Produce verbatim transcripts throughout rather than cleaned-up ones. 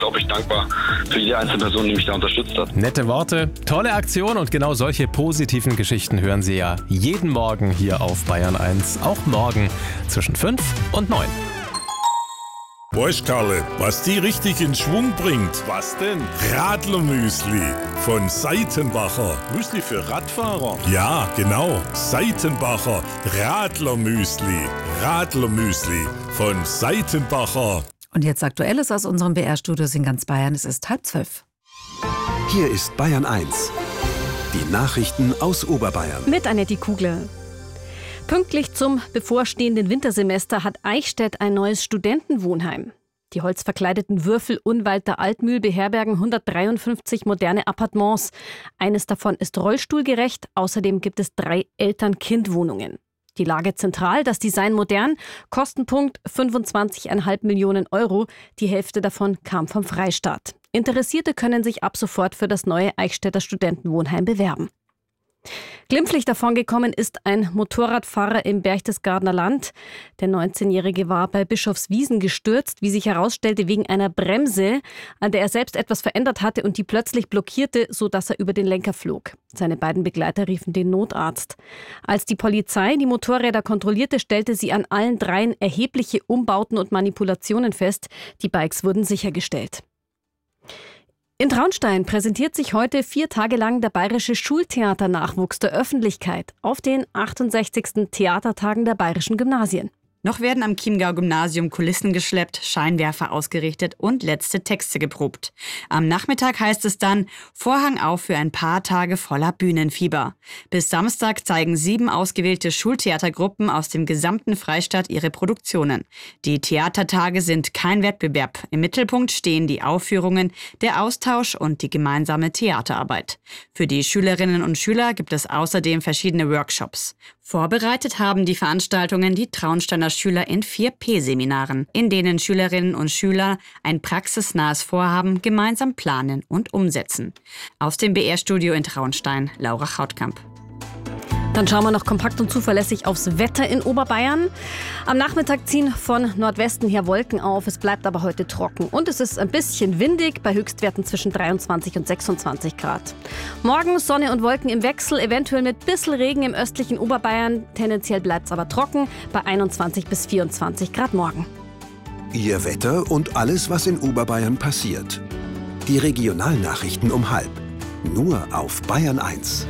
Glaube ich dankbar für jede einzelne Person, die mich da unterstützt hat. Nette Worte, tolle Aktion und genau solche positiven Geschichten hören Sie ja jeden Morgen hier auf Bayern eins. Auch morgen zwischen fünf und neun. Weißt Karle, was die richtig in Schwung bringt? Was denn? Radlermüsli von Seitenbacher. Müsli für Radfahrer? Ja, genau. Seitenbacher Radlermüsli. Radlermüsli von Seitenbacher. Und jetzt Aktuelles aus unserem B R-Studios in ganz Bayern. Es ist halb zwölf. Hier ist Bayern eins. Die Nachrichten aus Oberbayern. Mit Annette Kugler. Pünktlich zum bevorstehenden Wintersemester hat Eichstätt ein neues Studentenwohnheim. Die holzverkleideten Würfel unweit der Altmühl beherbergen hundertdreiundfünfzig moderne Appartements. Eines davon ist rollstuhlgerecht. Außerdem gibt es drei Eltern-Kind-Wohnungen. Die Lage zentral, das Design modern, Kostenpunkt fünfundzwanzig Komma fünf Millionen Euro. Die Hälfte davon kam vom Freistaat. Interessierte können sich ab sofort für das neue Eichstätter Studentenwohnheim bewerben. Glimpflich davongekommen ist ein Motorradfahrer im Berchtesgadener Land. Der neunzehnjährige war bei Bischofswiesen gestürzt, wie sich herausstellte, wegen einer Bremse, an der er selbst etwas verändert hatte und die plötzlich blockierte, sodass er über den Lenker flog. Seine beiden Begleiter riefen den Notarzt. Als die Polizei die Motorräder kontrollierte, stellte sie an allen dreien erhebliche Umbauten und Manipulationen fest. Die Bikes wurden sichergestellt. In Traunstein präsentiert sich heute vier Tage lang der bayerische Schultheaternachwuchs der Öffentlichkeit auf den achtundsechzigsten Theatertagen der bayerischen Gymnasien. Noch werden am Chiemgau-Gymnasium Kulissen geschleppt, Scheinwerfer ausgerichtet und letzte Texte geprobt. Am Nachmittag heißt es dann Vorhang auf für ein paar Tage voller Bühnenfieber. Bis Samstag zeigen sieben ausgewählte Schultheatergruppen aus dem gesamten Freistaat ihre Produktionen. Die Theatertage sind kein Wettbewerb. Im Mittelpunkt stehen die Aufführungen, der Austausch und die gemeinsame Theaterarbeit. Für die Schülerinnen und Schüler gibt es außerdem verschiedene Workshops. Vorbereitet haben die Veranstaltungen die Traunsteiner Schüler in vier P-Seminaren, in denen Schülerinnen und Schüler ein praxisnahes Vorhaben gemeinsam planen und umsetzen. Aus dem B R-Studio in Traunstein, Laura Hautkamp. Dann schauen wir noch kompakt und zuverlässig aufs Wetter in Oberbayern. Am Nachmittag ziehen von Nordwesten her Wolken auf. Es bleibt aber heute trocken. Und es ist ein bisschen windig bei Höchstwerten zwischen dreiundzwanzig und sechsundzwanzig Grad. Morgen Sonne und Wolken im Wechsel, eventuell mit bisschen Regen im östlichen Oberbayern. Tendenziell bleibt es aber trocken bei einundzwanzig bis vierundzwanzig Grad morgen. Ihr Wetter und alles, was in Oberbayern passiert. Die Regionalnachrichten um halb. Nur auf Bayern eins.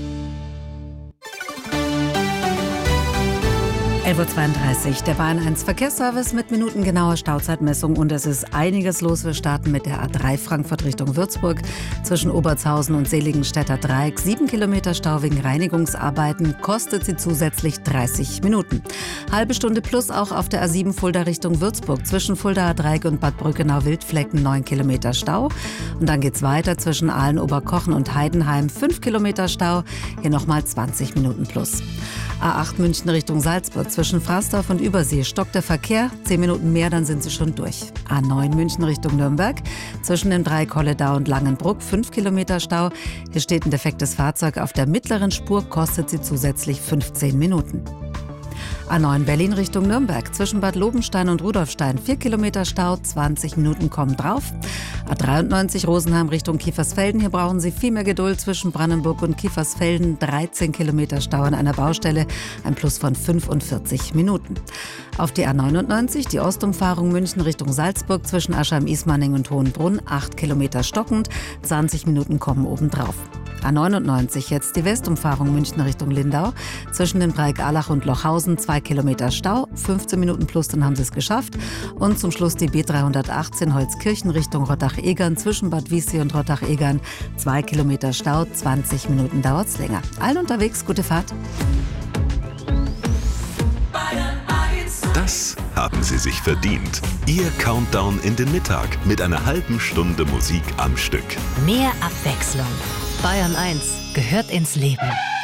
elf Uhr zweiunddreißig, der Bayern eins Verkehrsservice mit minutengenauer Stauzeitmessung und es ist einiges los. Wir starten mit der A drei Frankfurt Richtung Würzburg zwischen Obertshausen und Seligenstädter Dreieck. Sieben Kilometer Stau wegen Reinigungsarbeiten, kostet sie zusätzlich dreißig Minuten. Halbe Stunde plus auch auf der A sieben Fulda Richtung Würzburg zwischen Fuldaer Dreieck und Bad Brückenau-Wildflecken neun Kilometer Stau. Und dann geht's weiter zwischen Aalen, Oberkochen und Heidenheim fünf Kilometer Stau, hier nochmal zwanzig Minuten plus. A acht München Richtung Salzburg zwischen Fraßdorf und Übersee stockt der Verkehr. Zehn Minuten mehr, dann sind sie schon durch. A neun München Richtung Nürnberg zwischen dem Dreieck Holledau und Langenbruck fünf Kilometer Stau. Hier steht ein defektes Fahrzeug auf der mittleren Spur, kostet sie zusätzlich fünfzehn Minuten. A neun Berlin Richtung Nürnberg zwischen Bad Lobenstein und Rudolfstein vier Kilometer Stau, zwanzig Minuten kommen drauf. A dreiundneunzig Rosenheim Richtung Kiefersfelden, hier brauchen Sie viel mehr Geduld zwischen Brandenburg und Kiefersfelden, dreizehn Kilometer Stau an einer Baustelle, ein Plus von fünfundvierzig Minuten. Auf die A neunundneunzig, die Ostumfahrung München Richtung Salzburg zwischen Aschheim-Ismaning und Hohenbrunn, acht Kilometer stockend, zwanzig Minuten kommen obendrauf. A neunundneunzig, jetzt die Westumfahrung München Richtung Lindau. Zwischen dem Dreieck Allach und Lochhausen zwei Kilometer Stau, fünfzehn Minuten plus, dann haben sie es geschafft. Und zum Schluss die B dreihundertachtzehn Holzkirchen Richtung Rottach-Egern. Zwischen Bad Wiessee und Rottach-Egern zwei Kilometer Stau, zwanzig Minuten dauert es länger. Allen unterwegs, gute Fahrt. Das haben Sie sich verdient. Ihr Countdown in den Mittag mit einer halben Stunde Musik am Stück. Mehr Abwechslung. Bayern eins gehört ins Leben.